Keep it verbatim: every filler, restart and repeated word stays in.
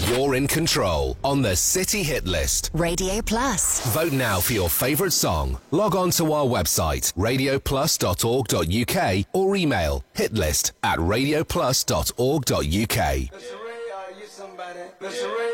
You're in control on the City Hit List. Radio Plus. Vote now for your favourite song. Log on to our website, radio plus dot org dot U K, or email hitlist at radio plus dot org dot U K.